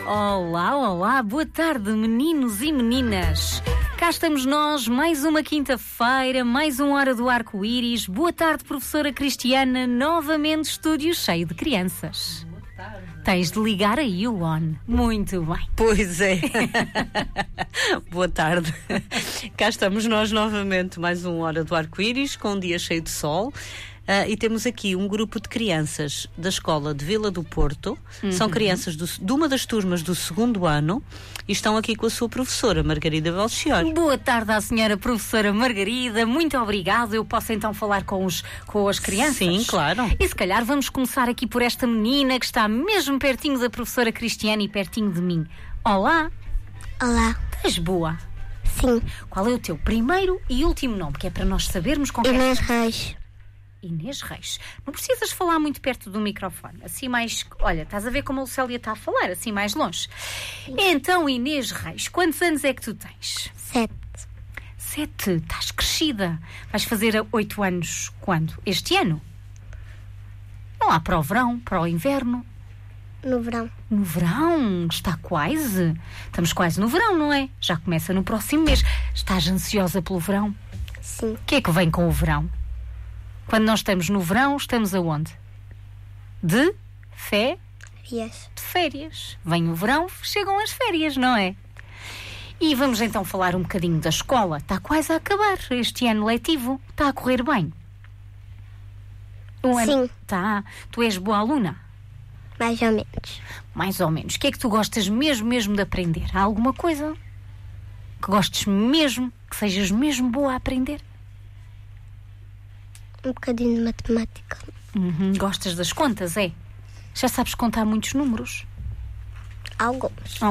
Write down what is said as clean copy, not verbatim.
Olá, olá, boa tarde, meninos e meninas. Cá estamos nós, mais uma quinta-feira, mais uma hora do arco-íris. Boa tarde, professora Cristiana, novamente estúdio cheio de crianças. Boa tarde. Tens de ligar aí o on. Muito bem. Pois é. Boa tarde. Cá estamos nós novamente, mais uma hora do arco-íris, com um dia cheio de sol. E temos aqui um grupo de crianças da escola de Vila do Porto. São crianças de uma das turmas do 2º ano e estão aqui com a sua professora, Margarida Belchior. Boa tarde à senhora professora Margarida. Muito obrigada. Eu posso então falar com as crianças? Sim, claro. E se calhar vamos começar aqui por esta menina que está mesmo pertinho da professora Cristiana e pertinho de mim. Olá. Olá. Estás boa? Sim. Qual é o teu primeiro e último nome? Que é para nós sabermos com quem... Inês Reis. Inês Reis. Não precisas falar muito perto do microfone. Assim mais... Olha, estás a ver como a Lucélia está a falar, assim mais longe. Então, Inês Reis, quantos anos é que tu tens? 7. 7. Estás crescida. Vais fazer 8 anos quando? Este ano? Não há para o verão, para o inverno. No verão. No verão? Está quase. Estamos quase no verão, não é? Já começa no próximo mês. Estás ansiosa pelo verão? Sim. O que é que vem com o verão? Quando nós estamos no verão, estamos aonde? De férias. Vem o verão, chegam as férias, não é? E vamos então falar um bocadinho da escola. Está quase a acabar este ano letivo. Está a correr bem? Sim. Está. Tu és boa aluna? Mais ou menos. Mais ou menos. O que é que tu gostas mesmo de aprender? Há alguma coisa que gostes mesmo, que sejas mesmo boa a aprender? Um bocadinho de matemática. Gostas das contas, é? Já sabes contar muitos números? Alguns.